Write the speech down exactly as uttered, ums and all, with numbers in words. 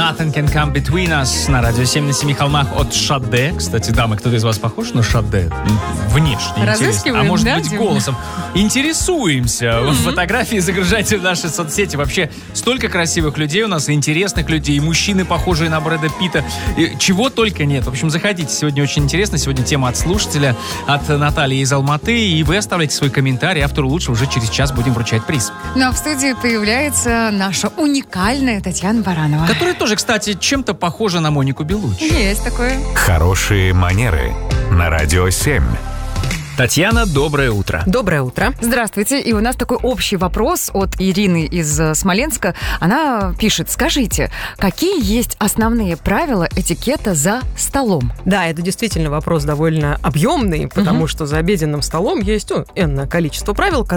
Nothing Can Come Between Us на радио семь на семи холмах от Шаде. Кстати, дамы, кто-то из вас похож на Шаде? Внешне, интересно. А может да, быть, Дим? голосом. Интересуемся. Mm-hmm. Фотографии загружайте в наши соцсети. Вообще, столько красивых людей у нас, и интересных людей, и мужчины, похожие на Брэда Питта. И чего только нет. В общем, заходите. Сегодня очень интересно. Сегодня тема от слушателя, от Натальи из Алматы. И вы оставляйте свой комментарий. Автору лучше уже через час будем вручать приз. Ну а в студии появляется наша уникальная Татьяна Баранова. Которая тоже, кстати, чем-то похожа на Монику Белуччи. Есть такое. Хорошие манеры на радио семь. Татьяна, доброе утро. Доброе утро. Здравствуйте. И у нас такой общий вопрос от Ирины из э, Смоленска. Она пишет: скажите, какие есть основные правила этикета за столом? Да, это действительно вопрос довольно объемный, потому Мгм. что за обеденным столом есть ну, энное количество правил,